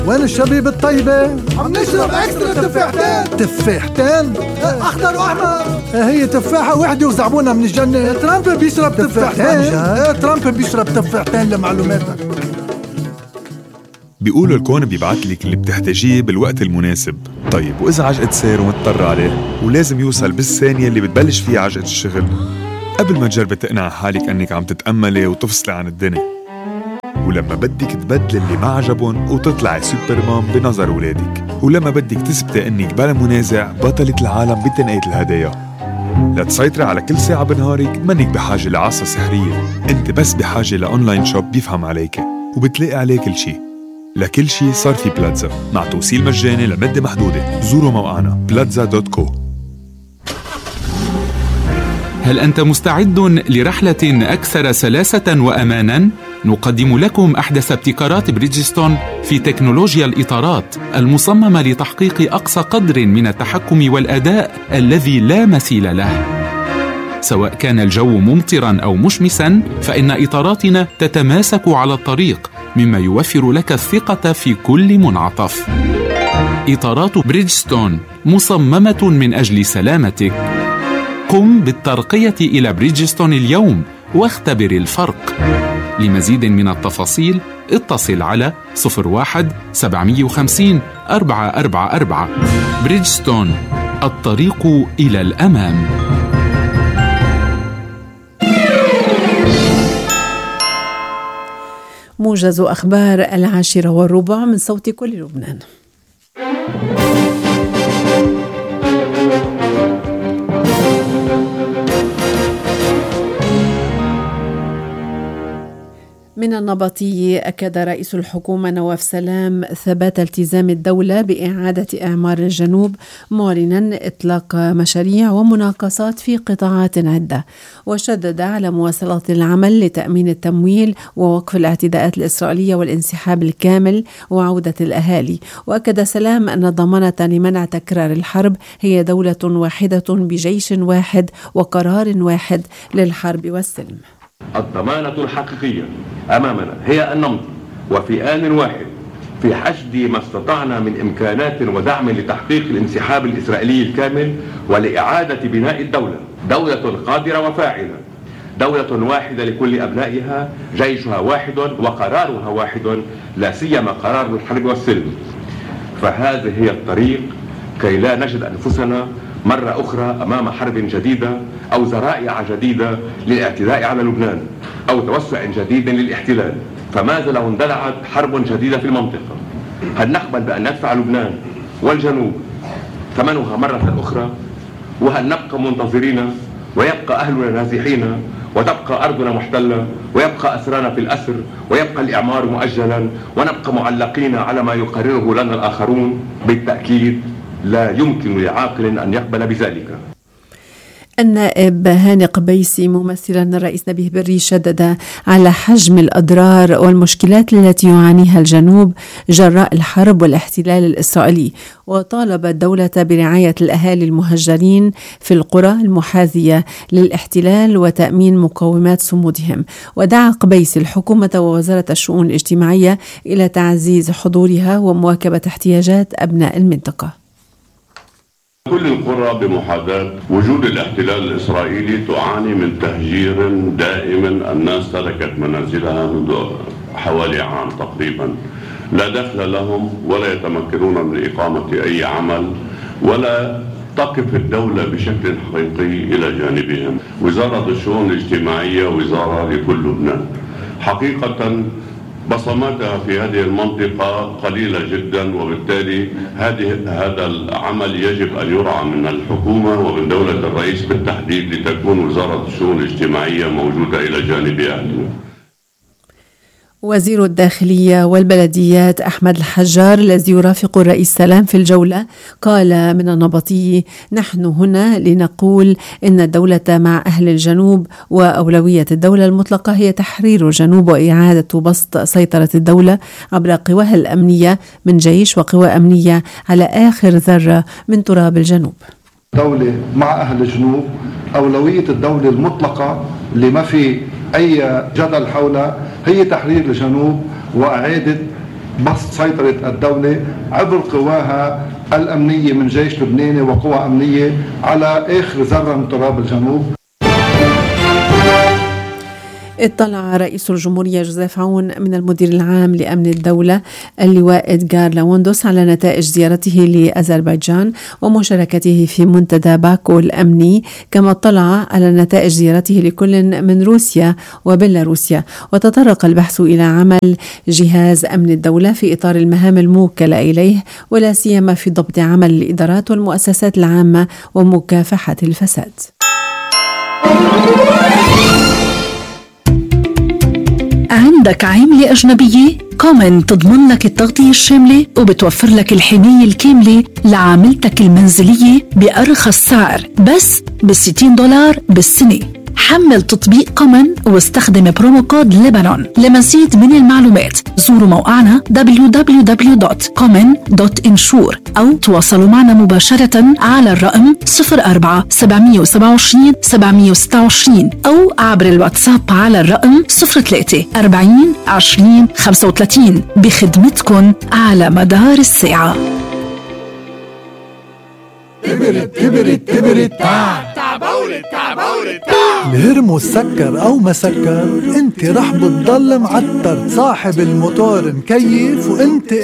وين الشبيب الطيبة؟ عم نشرب اكسترا تفاحتين. تفاحتين؟ اخضر واحمر. هي تفاحة وحدة وزعبونها من الجنة. ترامب بيشرب تفاحتين. ترامب بيشرب تفاحتين لمعلوماتك. بيقولوا الكون بيبعتلك اللي بتحتاجيه بالوقت المناسب. طيب وإذا عجقت سير ومضطر عليه ولازم يوصل بالثانية اللي بتبلش فيها عجقة الشغل، قبل ما تجربي تقنع حالك أنك عم تتأملي وتفصلي عن الدنيا، ولما بدك تبدل اللي ما عجبون وتطلعي سوبرمان بنظر ولادك، ولما بدك تثبتي أنك بلا منازع بطلة العالم بتنقية الهدايا. لتسيطري على كل ساعة بنهارك منك بحاجة لعصا سحرية، انت بس بحاجة لأونلاين شوب بيفهم عليك وبتلاقي عليه كل شي. لكل شي صار في بلاتزا مع توصيل مجاني لمدة محدودة. زوروا موقعنا plaza.co. هل أنت مستعد لرحلة أكثر سلاسة وأماناً؟ نقدم لكم أحدث ابتكارات بريدجستون في تكنولوجيا الإطارات المصممة لتحقيق أقصى قدر من التحكم والأداء الذي لا مثيل له. سواء كان الجو ممطراً أو مشمساً، فإن إطاراتنا تتماسك على الطريق، مما يوفر لك الثقة في كل منعطف. إطارات بريدجستون مصممة من أجل سلامتك. قم بالترقية إلى بريدجستون اليوم واختبر الفرق. لمزيد من التفاصيل اتصل على 01-750-444. بريدجستون، الطريق إلى الأمام. موجز أخبار 10:15 من صوت كل لبنان. من النبطية، أكد رئيس الحكومة نواف سلام ثبات التزام الدولة بإعادة إعمار الجنوب، معلنا إطلاق مشاريع ومناقصات في قطاعات عدة، وشدد على مواصلة العمل لتأمين التمويل ووقف الاعتداءات الإسرائيلية والانسحاب الكامل وعودة الأهالي. وأكد سلام أن الضمانة لمنع تكرار الحرب هي دولة واحدة بجيش واحد وقرار واحد للحرب والسلم. الضمانة الحقيقية أمامنا هي أن نمضي وفي آن واحد في حشد ما استطعنا من إمكانات ودعم لتحقيق الانسحاب الإسرائيلي الكامل ولإعادة بناء الدولة، دولة قادرة وفاعلة، دولة واحدة لكل أبنائها، جيشها واحد وقرارها واحد، لا سيما قرار الحرب والسلم. فهذه هي الطريق كي لا نجد أنفسنا مرة أخرى أمام حرب جديدة أو ذرائع جديدة للاعتداء على لبنان أو توسع جديد للاحتلال. فماذا لو اندلعت حرب جديدة في المنطقة؟ هل نقبل بأن ندفع لبنان والجنوب ثمنها مرة أخرى؟ وهل نبقى منتظرين ويبقى أهلنا نازحين وتبقى أرضنا محتلة ويبقى أسرانا في الأسر ويبقى الإعمار مؤجلا ونبقى معلقين على ما يقرره لنا الآخرون؟ بالتأكيد لا يمكن لعاقل أن يقبل بذلك. النائب هاني قبيسي ممثلا الرئيس نبيه بري شدد على حجم الأضرار والمشكلات التي يعانيها الجنوب جراء الحرب والاحتلال الإسرائيلي، وطالب الدولة برعاية الأهالي المهجرين في القرى المحاذية للاحتلال وتأمين مقومات صمودهم. ودعا قبيسي الحكومة ووزارة الشؤون الاجتماعية إلى تعزيز حضورها ومواكبة احتياجات أبناء المنطقة. كل القرى بمحاذاة وجود الاحتلال الإسرائيلي تعاني من تهجير دائم. الناس تركت منازلها منذ حوالي عام تقريبا، لا دخل لهم ولا يتمكنون من إقامة أي عمل، ولا تقف الدولة بشكل حقيقي إلى جانبهم. وزارة الشؤون الاجتماعية وزارة لكل لبنان، حقيقة بصماتها في هذه المنطقة قليلة جدا، وبالتالي هذا العمل يجب أن يرعى من الحكومة ومن دولة الرئيس بالتحديد لتكون وزارة الشؤون الاجتماعية موجودة إلى جانب أهلنا. وزير الداخلية والبلديات أحمد الحجار الذي يرافق الرئيس سلام في الجولة قال من النبطي: نحن هنا لنقول إن الدولة مع أهل الجنوب، وأولوية الدولة المطلقة هي تحرير الجنوب وإعادة بسط سيطرة الدولة عبر قواها الأمنية من جيش وقوى أمنية على آخر ذرة من تراب الجنوب. دولة مع أهل الجنوب، أولوية الدولة المطلقة اللي ما في أي جدل حولها هي تحرير الجنوب وإعادة بسط سيطرة الدولة عبر قواها الأمنية من جيش لبناني وقوى أمنية على آخر ذرة من تراب الجنوب. اطلع رئيس الجمهورية جوزيف عون من المدير العام لأمن الدولة اللواء إدغار لاوندوس على نتائج زيارته لأذربيجان ومشاركته في منتدى باكو الأمني، كما اطلع على نتائج زيارته لكل من روسيا وبيلاروسيا. وتطرق البحث إلى عمل جهاز أمن الدولة في إطار المهام الموكلة إليه، ولا سيما في ضبط عمل الإدارات والمؤسسات العامة ومكافحة الفساد. عندك عملة أجنبية؟ كومن تضمن لك التغطية الشاملة وبتوفر لك الحماية الكاملة لعاملتك المنزلية بأرخص سعر، بس $60 بالسنة. حمل تطبيق كومن واستخدم برومو كود لبنان. لمزيد من المعلومات زوروا موقعنا www.common.insure أو تواصلوا معنا مباشرة على الرقم 04-727 726 أو عبر الواتساب على الرقم 03 40 20 35 بخدمتكم على مدار الساعة. كبرت الهرموس سكر أو مسكر، انت رح بتضل معتر، صاحب الموتور مكيف وانت